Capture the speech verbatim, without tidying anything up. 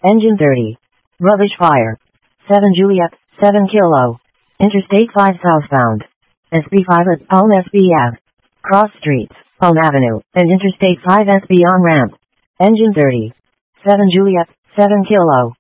Engine thirty. Rubbish fire. seven Juliet, seven Kilo. Interstate five southbound. S B five at Palm S B Ave. Cross streets, Palm Avenue, and Interstate five S B on ramp. Engine thirty. seven Juliet, seven Kilo.